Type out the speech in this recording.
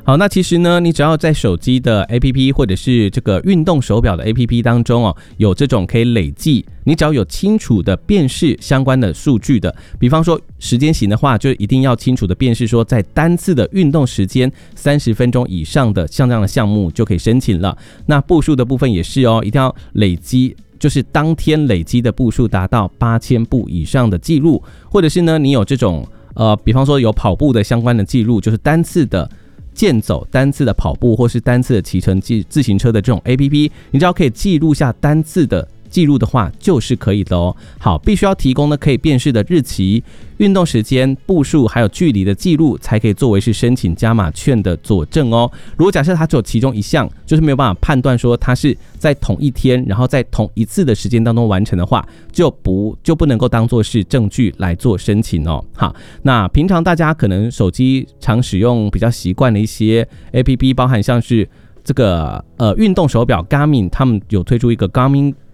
好，那其实呢，你只要在手机的 APP 或者是这个运动手表的 APP 当中有这种可以累计，你只要有清楚的辨识相关的数据的，比方说时间型的话，就一定要清楚的辨识说在单次的运动时间30分钟以上的像这样的项目就可以申请了。那步数的部分也是一定要累积，就是当天累积的步数达到8000步以上的记录，或者是呢你有这种比方说有跑步的相关的记录，就是单次的健走、单次的跑步或是单次的骑乘自行车的这种 APP， 你只要可以记录下单次的记录的话就是可以的好，必须要提供呢可以辨识的日期、运动时间、步数还有距离的记录，才可以作为是申请加码券的佐证如果假设它只有其中一项，就是没有办法判断说它是在同一天然后在同一次的时间当中完成的话，就不能够当作是证据来做申请好，那平常大家可能手机常使用比较习惯的一些 APP， 包含像是这个运动手表 Garmin， 他们有推出一个 Garmin